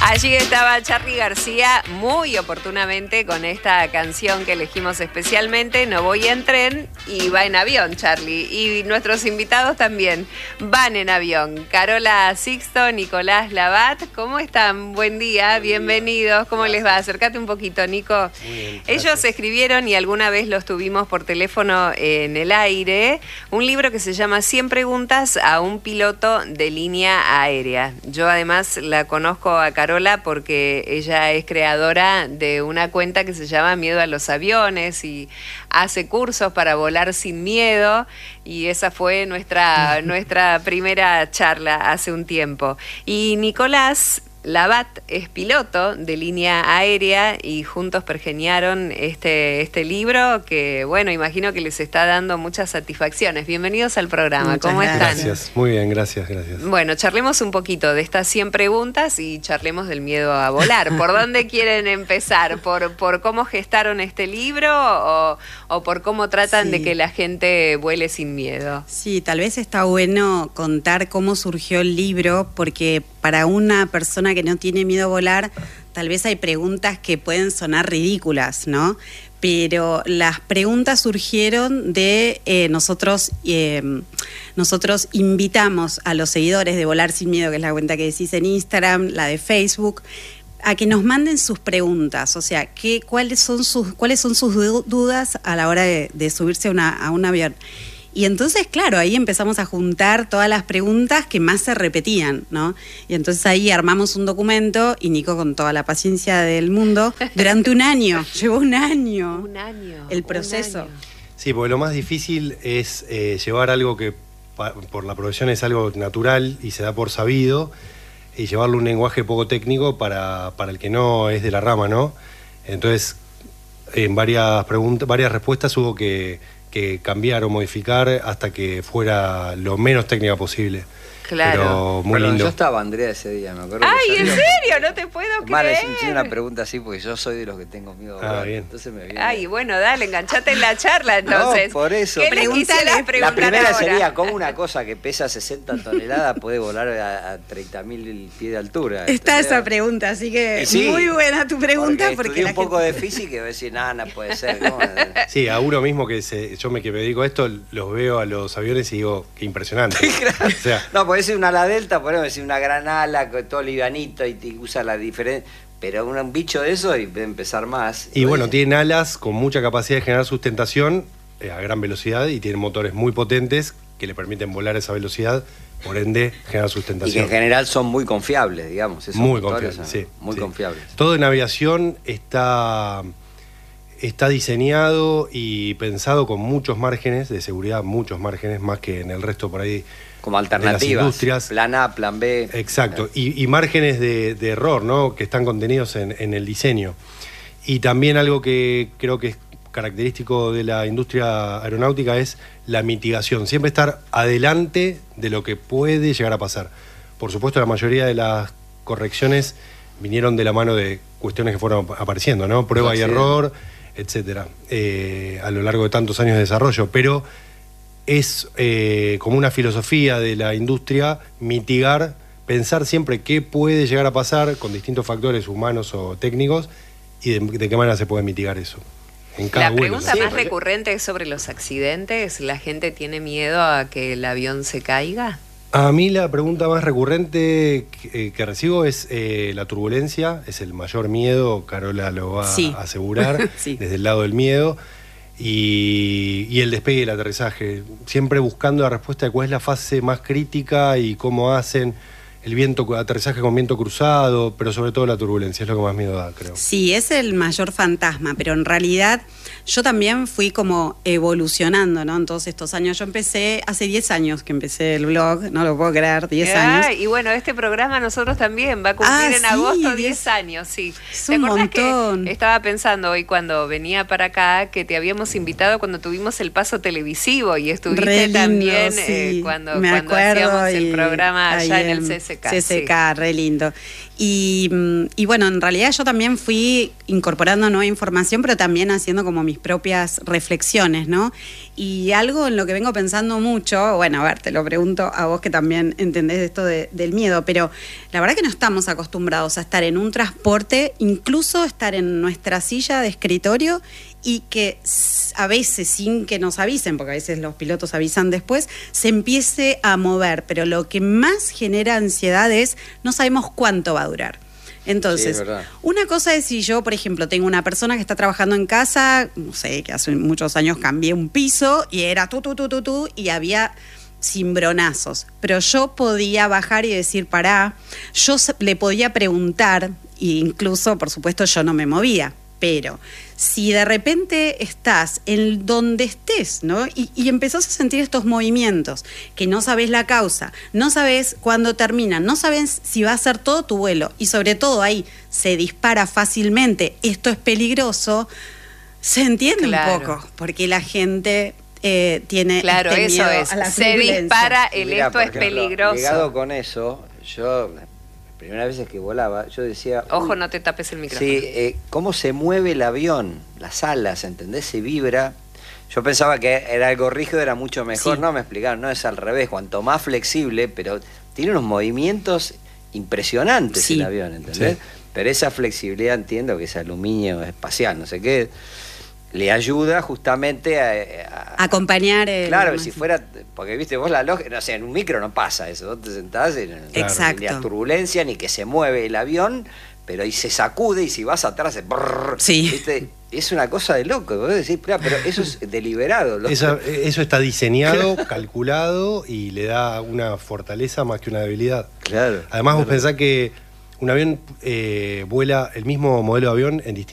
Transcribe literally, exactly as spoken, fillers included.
Allí estaba Charly García muy oportunamente con esta canción que elegimos especialmente, No voy en tren, y va en avión, Charly. Y nuestros invitados también van en avión. Carola Sixto, Nicolás Labat, ¿cómo están? Buen día, Buen bienvenidos. Día. ¿Cómo gracias. Les va? Acércate un poquito, Nico. Muy bien, Ellos escribieron, y alguna vez los tuvimos por teléfono en el aire, un libro que se llama cien preguntas a un piloto de línea aérea. Yo además la conozco a Carola porque ella es creadora de una cuenta que se llama Miedo a los Aviones y hace cursos para volar sin miedo, y esa fue nuestra, nuestra primera charla hace un tiempo. Y Nicolás Labat es piloto de línea aérea y juntos pergeniaron este, este libro que, bueno, imagino que les está dando muchas satisfacciones. Bienvenidos al programa. Muchas ¿Cómo gracias. están? Gracias, muy bien, gracias, gracias. Bueno, charlemos un poquito de estas cien preguntas y charlemos del miedo a volar. ¿Por dónde quieren empezar? ¿Por, por cómo gestaron este libro o, o por cómo tratan sí. de que la gente vuele sin miedo? Sí, tal vez está bueno contar cómo surgió el libro, porque para una persona que no tiene miedo a volar, tal vez hay preguntas que pueden sonar ridículas, ¿no? Pero las preguntas surgieron de eh, nosotros, eh, nosotros invitamos a los seguidores de Volar Sin Miedo, que es la cuenta que decís en Instagram, la de Facebook, a que nos manden sus preguntas, o sea, ¿qué, cuáles son sus, cuáles son sus dudas a la hora de, de subirse a, una, a un avión. Y entonces, claro, ahí empezamos a juntar todas las preguntas que más se repetían, ¿no? Y entonces ahí armamos un documento, y Nico, con toda la paciencia del mundo, durante un año, llevó un año. Un año. El proceso. Un año. Sí, porque lo más difícil es eh, llevar algo que pa, por la profesión es algo natural y se da por sabido, y llevarlo a un lenguaje poco técnico para, para el que no es de la rama, ¿no? Entonces, en varias preguntas, varias respuestas hubo que... que cambiar o modificar hasta que fuera lo menos técnica posible. Claro. Pero muy Perdón, lindo. Yo estaba Andrea ese día, me acuerdo. ¡Ay, en serio! No te puedo Vale, creer. hice una pregunta así porque yo soy de los que tengo miedo. Ah, bien. Entonces me viene... Ay, bueno, dale, enganchate en la charla entonces. No, por eso. ¿Qué le quisieras preguntar La primera ahora? sería, ¿cómo una cosa que pesa sesenta toneladas puede volar a, a treinta mil pies de altura? Está ¿Entendés? esa pregunta, así que Sí, muy buena tu pregunta. Porque, porque estudié la un poco gente... de física y voy a decir, nada, no puede ser. ¿Cómo? Sí, a uno mismo que se, yo me, que me dedico a esto, los veo a los aviones y digo, qué impresionante. Claro. O sea, No, puede ser una ala delta, podemos decir una gran ala, con todo livianito y te usa la diferencia. Pero un, un bicho de eso y puede empezar más. y bueno, tienen alas con mucha capacidad de generar sustentación eh, a gran velocidad, y tienen motores muy potentes que le permiten volar a esa velocidad, por ende generar Y que sustentación. en general son muy confiables, digamos. Esos Muy motores confiables, son sí. Muy sí. confiables. Todo en aviación está, está diseñado y pensado con muchos márgenes de seguridad, muchos márgenes, más que en el resto por ahí. Como de las alternativas. industrias. Plan A, plan B. Exacto, y, y márgenes de, de error, ¿no? Que están contenidos en, en el diseño. Y también algo que creo que es característico de la industria aeronáutica es la mitigación, siempre estar adelante de lo que puede llegar a pasar. Por supuesto, la mayoría de las correcciones vinieron de la mano de cuestiones que fueron apareciendo, ¿no? Prueba y error, etcétera, eh, a lo largo de tantos años de desarrollo, pero es eh, como una filosofía de la industria mitigar, pensar siempre qué puede llegar a pasar con distintos factores humanos o técnicos y de, de qué manera se puede mitigar eso. En cada La vuelo, pregunta ¿no? más porque- recurrente es sobre los accidentes. ¿La gente tiene miedo a que el avión se caiga? A mí la pregunta más recurrente que, que recibo es eh, la turbulencia, es el mayor miedo, Carola lo va Sí. a asegurar, Sí. desde el lado del miedo, y, y el despegue y el aterrizaje, siempre buscando la respuesta de cuál es la fase más crítica y cómo hacen el viento, aterrizaje con viento cruzado, pero sobre todo la turbulencia, es lo que más miedo da, creo. Sí, es el mayor fantasma, pero en realidad yo también fui como evolucionando, ¿no? En todos estos años. Yo empecé, hace diez años que empecé el blog, no lo puedo creer, diez Ah, años. y bueno, este programa nosotros también va a cumplir Ah, en sí, agosto diez diez años, sí. Es ¿Te un acordás montón. que estaba pensando hoy cuando venía para acá que te habíamos invitado cuando tuvimos el paso televisivo y estuviste Re lindo, también sí. eh, cuando, Me cuando acuerdo, hacíamos el y programa allá ahí en el en- C S C K. C C K, sí. Re lindo. Y, y bueno, en realidad yo también fui incorporando nueva información, pero también haciendo como mis propias reflexiones, ¿no? Y algo en lo que vengo pensando mucho, bueno, a ver, te lo pregunto a vos que también entendés esto de, del miedo, pero la verdad que no estamos acostumbrados a estar en un transporte, incluso estar en nuestra silla de escritorio y que a veces, sin que nos avisen, porque a veces los pilotos avisan después, se empiece a mover, pero lo que más genera ansiedad es no sabemos cuánto va a durar. Entonces, sí, una cosa es si yo, por ejemplo, tengo una persona que está trabajando en casa, no sé, que hace muchos años cambié un piso y era tú, tú, tú, tú, tú, y había cimbronazos, pero yo podía bajar y decir, pará, yo le podía preguntar, e incluso, por supuesto, yo no me movía, pero si de repente estás en donde estés, ¿no? Y, y empezás a sentir estos movimientos, que no sabes la causa, no sabes cuándo terminan, no sabes si va a ser todo tu vuelo, y sobre todo ahí se dispara fácilmente, esto es peligroso, se entiende claro. un poco, porque la gente eh, tiene claro, este eso miedo es, a la se dispara el Mirá, esto es ejemplo, peligroso. Ligado con eso, yo... primeras veces que volaba, yo decía... Ojo, no te tapes el micrófono. Sí, eh, cómo se mueve el avión, las alas, ¿entendés? Se vibra. Yo pensaba que era algo rígido, era mucho mejor. Sí. No, me explicaron, no, es al revés. Cuanto más flexible, pero tiene unos movimientos impresionantes sí. el avión, ¿entendés? Sí. Pero esa flexibilidad, entiendo que es aluminio espacial, no sé qué... le ayuda justamente a... a acompañar el... Claro, si fuera... Porque, viste, vos la lógica... No sé, en un micro no pasa eso. Vos te sentás en... Exacto. Ni a turbulencia, ni que se mueve el avión, pero ahí se sacude y si vas atrás... Brrr, sí. ¿viste? Es una cosa de loco. Vos decís, pero eso es deliberado. Loco. Eso, eso está diseñado, calculado y le da una fortaleza más que una debilidad. Claro. Además, claro. vos pensás que un avión eh, vuela el mismo modelo de avión en distintos